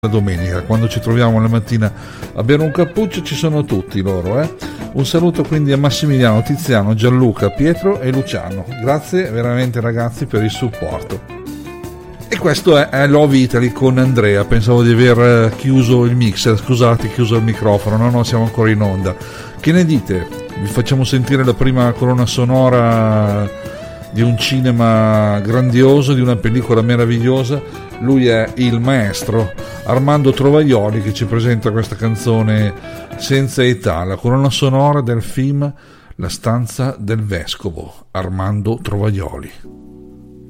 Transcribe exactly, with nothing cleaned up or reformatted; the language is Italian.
la domenica, quando ci troviamo la mattina a bere un cappuccio, ci sono tutti loro, eh? Un saluto quindi a Massimiliano, Tiziano, Gianluca, Pietro e Luciano. Grazie veramente ragazzi per il supporto. E questo è, è Love Italy con Andrea. Pensavo di aver chiuso il mixer, scusate, chiuso il microfono. No, no, siamo ancora in onda. Che ne dite? Vi facciamo sentire la prima colonna sonora di un cinema grandioso, di una pellicola meravigliosa. Lui è il maestro Armando Trovaglioli, che ci presenta questa canzone Senza età, la colonna sonora del film La stanza del vescovo, Armando Trovaglioli.